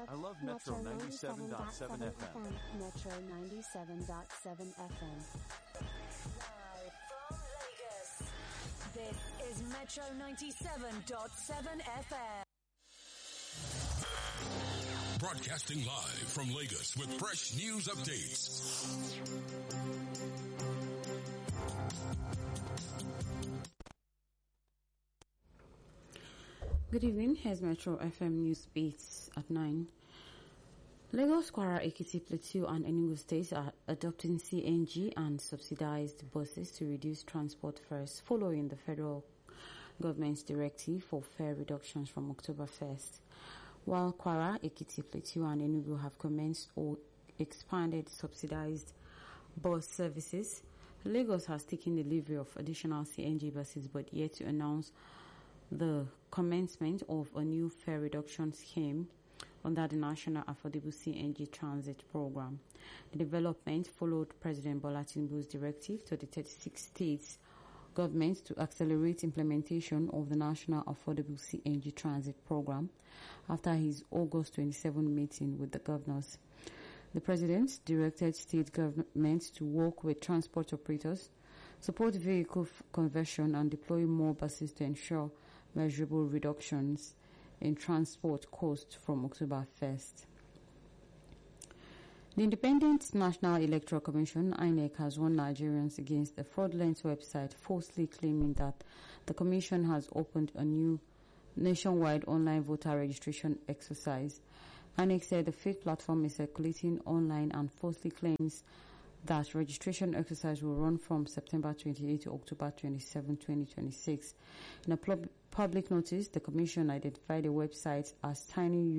I love Metro 97.7 FM. Metro 97.7 FM. Live from Lagos. This is Metro 97.7 FM. Broadcasting live from Lagos with fresh news updates. Good evening. Here's Metro FM News Beats at 9. Lagos, Kwara, Ekiti, Plateau and Enugu states are adopting CNG and subsidized buses to reduce transport fares following the federal government's directive for fare reductions from October 1st. While Kwara, Ekiti, Plateau and Enugu have commenced or expanded subsidized bus services, Lagos has taken delivery of additional CNG buses but yet to announce the commencement of a new fare reduction scheme under the National Affordable CNG Transit Program. The development followed President Bola Tinubu's directive to the 36 states governments to accelerate implementation of the National Affordable CNG Transit Program after his August 27 meeting with the governors. The President directed state governments to work with transport operators, support vehicle conversion and deploy more buses to ensure measurable reductions in transport costs from October 1st. The Independent National Electoral Commission, INEC, has warned Nigerians against a fraudulent website falsely claiming that the Commission has opened a new nationwide online voter registration exercise. INEC said the fake platform is circulating online and falsely claims that registration exercise will run from September 28 to October 27, 2026. In a public notice, the Commission identified the website as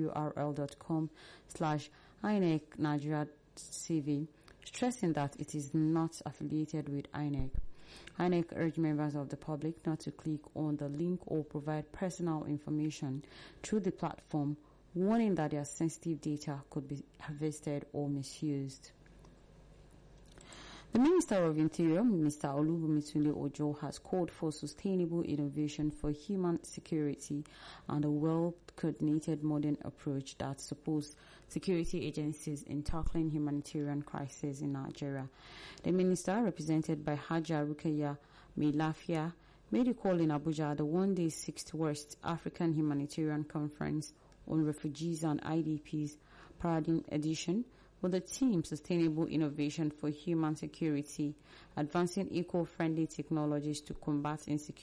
tinyurl.com/INEC Nigeria CV, stressing that it is not affiliated with INEC. INEC urged members of the public not to click on the link or provide personal information through the platform, warning that their sensitive data could be harvested or misused. The Minister of Interior, Mr. Olubumitunde Ojo, has called for sustainable innovation for human security and a well-coordinated modern approach that supports security agencies in tackling humanitarian crises in Nigeria. The Minister, represented by Haja Rukaya Milafia, made a call in Abuja at the one-day 6th West African Humanitarian Conference on Refugees and IDPs Paradigm Edition, with the theme Sustainable Innovation for Human Security, Advancing Eco-Friendly Technologies to Combat Insecurity.